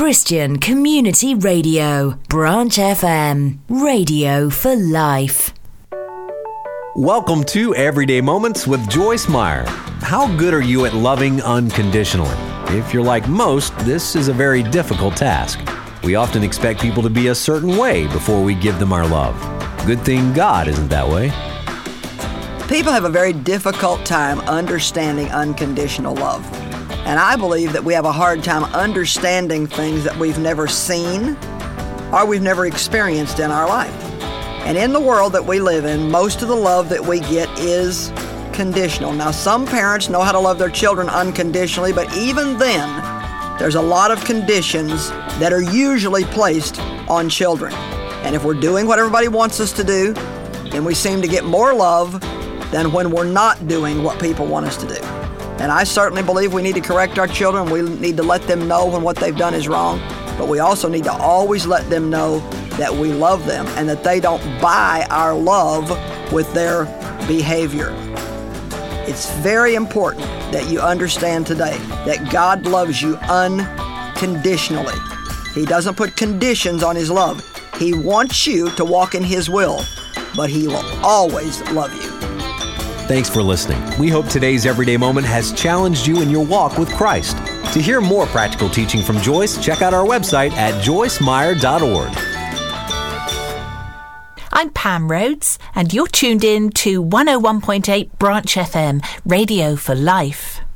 Christian Community Radio, Branch FM, radio for life. Welcome to Everyday Moments with Joyce Meyer. How good are you at loving unconditionally? If you're like most, this is a very difficult task. We often expect people to be a certain way before we give them our love. Good thing God isn't that way. People have a very difficult time understanding unconditional love. And I believe that we have a hard time understanding things that we've never seen or we've never experienced in our life. And in the world that we live in, most of the love that we get is conditional. Now, some parents know how to love their children unconditionally, but even then, there's a lot of conditions that are usually placed on children. And if we're doing what everybody wants us to do, then we seem to get more love than when we're not doing what people want us to do. And I certainly believe we need to correct our children. We need to let them know when what they've done is wrong. But we also need to always let them know that we love them and that they don't buy our love with their behavior. It's very important that you understand today that God loves you unconditionally. He doesn't put conditions on His love. He wants you to walk in His will, but He will always love you. Thanks for listening. We hope today's Everyday Moment has challenged you in your walk with Christ. To hear more practical teaching from Joyce, check out our website at joycemeyer.org. I'm Pam Rhodes, and you're tuned in to 101.8 Branch FM, radio for life.